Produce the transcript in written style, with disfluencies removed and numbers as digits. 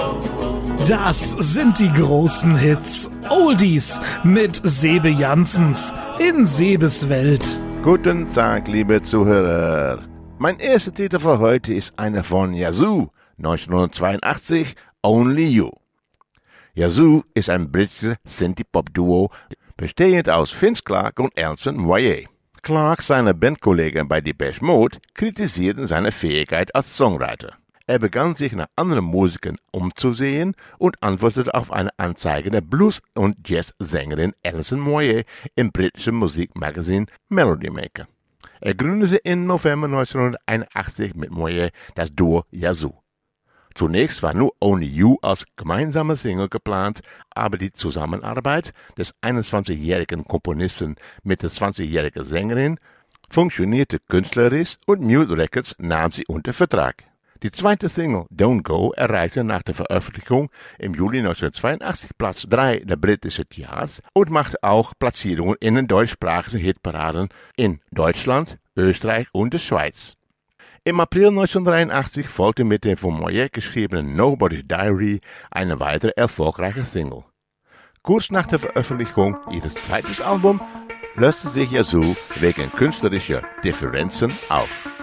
Das sind die großen Hits. Oldies mit Sebe Janssens in Sebes Welt. Guten Tag, liebe Zuhörer. Mein erster Titel für heute ist einer von Yazoo, 1982, Only You. Yazoo ist ein britisches Synthie-Pop-Duo, bestehend aus Vince Clarke und Alison Moyet. Clarke, seine Bandkollegen bei Depeche Mode, kritisierten seine Fähigkeit als Songwriter. Er begann sich nach anderen Musikern umzusehen und antwortete auf eine Anzeige der Blues- und Jazz-Sängerin Alison Moyet im britischen Musikmagazin Melody Maker. Er gründete im November 1981 mit Moyet das Duo Yazoo. Zunächst war nur Only You als gemeinsame Single geplant, aber die Zusammenarbeit des 21-jährigen Komponisten mit der 20-jährigen Sängerin funktionierte künstlerisch und Mute Records nahm sie unter Vertrag. Die zweite Single Don't Go erreichte nach der Veröffentlichung im Juli 1982 Platz 3 der britischen Charts und machte auch Platzierungen in den deutschsprachigen Hitparaden in Deutschland, Österreich und der Schweiz. Im April 1983 folgte mit dem von Moyet geschriebenen Nobody's Diary eine weitere erfolgreiche Single. Kurz nach der Veröffentlichung ihres zweiten Albums löste sich Yazoo wegen künstlerischer Differenzen auf.